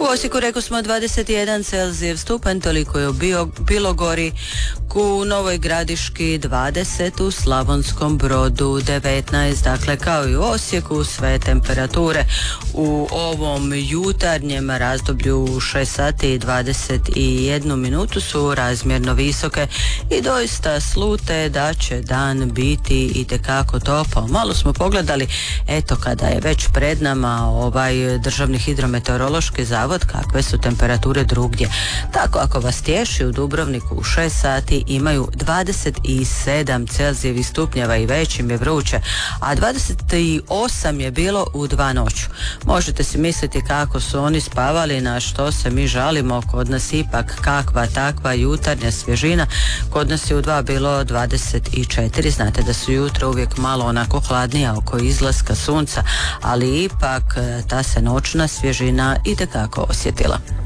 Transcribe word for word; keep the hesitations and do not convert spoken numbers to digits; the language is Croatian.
U Osijeku rekao smo dvadeset jedan Celzijev stupanj, toliko je u Bio, Bilogori, u Novoj Gradiški dvadeset, u Slavonskom Brodu devetnaest, dakle kao i u Osijeku sve temperature u ovom jutarnjem razdoblju u šest sati i dvadeset jednu minutu su razmjerno visoke i doista slute da će dan biti itekako topao. Malo smo pogledali, eto kada je već pred nama ovaj Državni hidrometeorološki zavod, kakve su temperature drugdje. Tako ako vas tješi, u Dubrovniku u šest sati imaju dvadeset sedam Celzijevih stupnjeva i već im je vruće, a dvadeset osam je bilo u dva noću. Možete si misliti kako su oni spavali, na što se mi žalimo. Kod nas ipak kakva takva jutarnja svježina. Kod nas je u dva bilo dvadeset četiri. Znate da su jutro uvijek malo onako hladnija oko izlaska sunca, ali ipak ta se noćna svježina itekako osjetila.